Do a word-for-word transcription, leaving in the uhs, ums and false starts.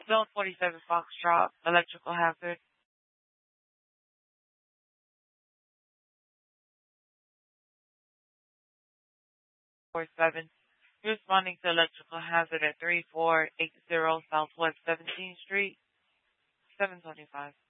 Zone forty-seven Foxtrot, electrical hazard. four seven. You're responding to electrical hazard at three four eight zero Southwest seventeenth Street, seven twenty-five.